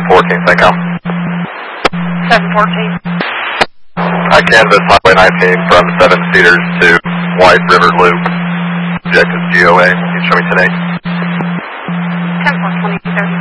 714, thank you. 714. I canvass Highway 19 from 7 Cedars to White River Loop. Objective GOA. Can you show me today? 10-4, 2030.